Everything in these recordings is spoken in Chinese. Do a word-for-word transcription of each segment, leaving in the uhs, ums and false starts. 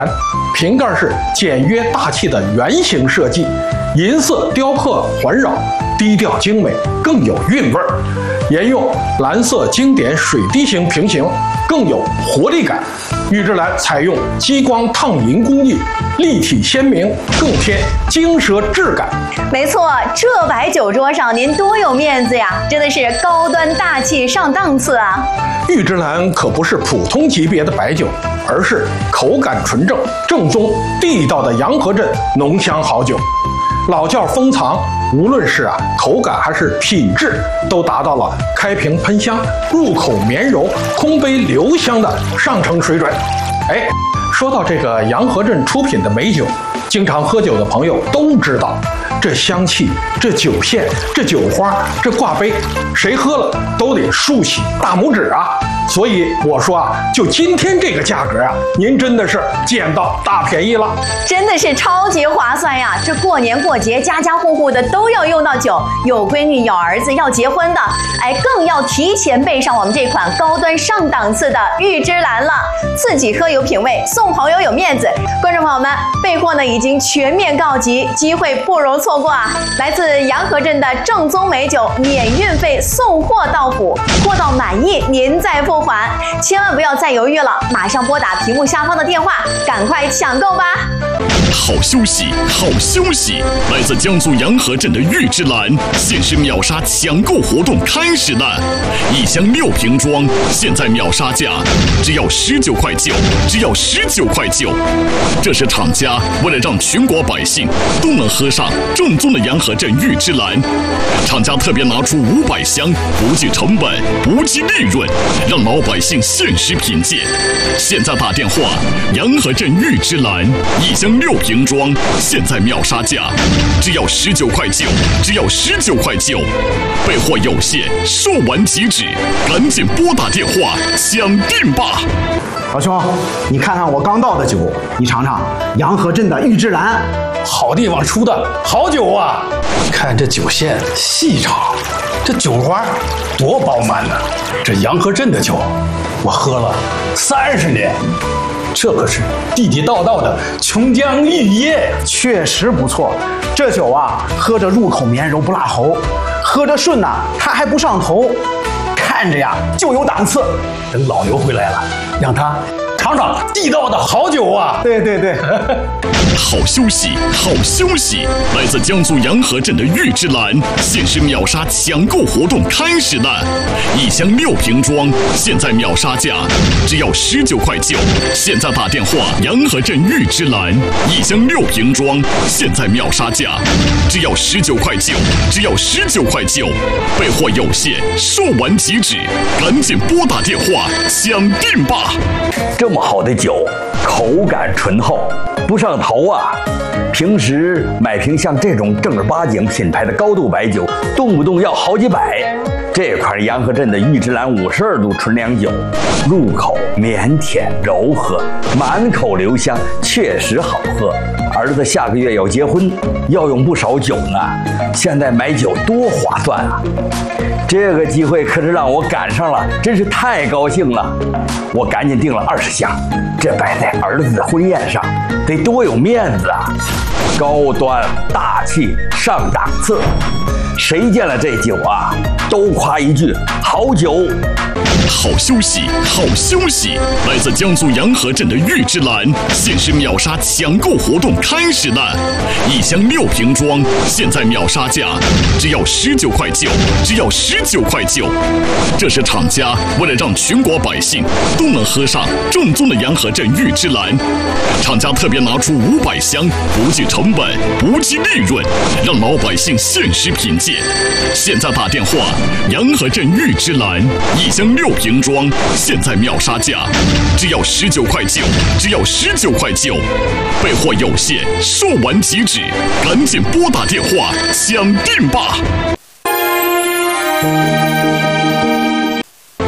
瓶盖是简约大气的圆形设计，银色雕刻环绕，低调精美，更有韵味儿。沿用蓝色经典水滴形瓶型，更有活力感。玉之蓝采用激光烫银工艺，立体鲜明，更添精奢质感。 没错，这摆酒桌上您多有面子呀，真的是高端大气上档次啊！ 玉之蓝可不是普通级别的白酒，而是口感纯正、正宗地道的洋河镇浓香好酒。老窖封藏，无论是啊口感还是品质，都达到了开瓶喷香、入口绵柔、空杯留香的上乘水准。哎，说到这个洋河镇出品的美酒，经常喝酒的朋友都知道，这香气、这酒线、这酒花、这挂杯，谁喝了都得竖起大拇指啊！所以我说啊，就今天这个价格啊，您真的是捡到大便宜了， 真的是超级划算呀！这过年过节，家家户户的都要用到酒，有闺女、有儿子要结婚的，哎，更要提前备上我们这款高端上档次的玉之蓝了。自己喝有品味，送朋友有面子。观众朋友们，备货呢已经全面告急，机会不容错过啊！来自洋河镇的正宗美酒，免运费送货到府，货到满意您再付还，千万不要再犹豫了，马上拨打屏幕下方的电话，赶快抢购吧！ 好消息，好消息！来自江苏洋河镇的玉之蓝限时秒杀抢购活动开始了，一箱六瓶装，现在秒杀价只要十九块九，只要十九块九。这是厂家为了让全国百姓都能喝上正宗的洋河镇玉之蓝，厂家特别拿出五百箱，不计成本，不计利润，让老百姓限时品鉴。现在打电话，洋河镇玉之蓝一箱六瓶装，现在秒杀价只要十九块九，只要十九块九。备货有限，售完即止，赶紧拨打电话抢订吧！ 老兄，你看看我刚倒的酒，你尝尝洋河镇的玉之蓝， 好地方出的好酒啊！看这酒线细长，这酒花多饱满呢！这洋河镇的酒，我喝了三十年。这可是地地道道的琼浆玉液， 确实不错。这酒啊，喝着入口绵柔不辣喉，喝着顺呐，它还不上头，看着呀就有档次。 等老牛回来了，让他尝尝地道的好酒啊！ 对对对。 好消息，好消息！来自江苏洋河镇的玉之蓝限时秒杀抢购活动开始了，一箱六瓶装，现在秒杀价只要十九块九。现在打电话，洋河镇玉之蓝一箱六瓶装，现在秒杀价只要十九块九，只要十九块九。备货有限，售完即止，赶紧拨打电话抢订吧！ 这么好的酒，口感醇厚，不上头啊！平时买瓶像这种正儿八经品牌的高度白酒，动不动要好几百。这款洋河镇的玉之蓝五十二度纯粮酒，入口绵甜柔和，满口留香，确实好喝。儿子下个月要结婚，要用不少酒呢，现在买酒多划算啊！这个机会可是让我赶上了，真是太高兴了。我赶紧订了二十箱，这摆在儿子的婚宴上，得多有面子啊！高端大气上档次，谁见了这酒啊，都夸一句好酒。 好消息，好消息！来自江苏洋河镇的玉之蓝限时秒杀抢购活动开始了，一箱六瓶装，现在秒杀价只要十九块九，只要十九块九。这是厂家为了让全国百姓都能喝上正宗的洋河镇玉之蓝，厂家特别拿出五百箱，不计成本，不计利润，让老百姓限时品鉴。现在打电话，洋河镇玉之蓝一箱六瓶装，现在秒杀价只要十九块九，只要十九块九。备货有限，售完即止，赶紧拨打电话抢订吧！好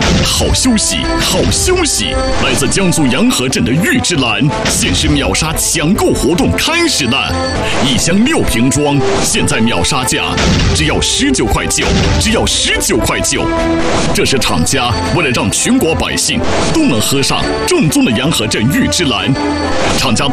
好休息，好休息！来自江苏洋河镇的玉芝兰限时秒杀抢购活动开始了，一箱六瓶装，现在秒杀价只要十九块九，只要十九块九。这是厂家为了让全国百姓都能喝上正宗的洋河镇玉芝兰，厂家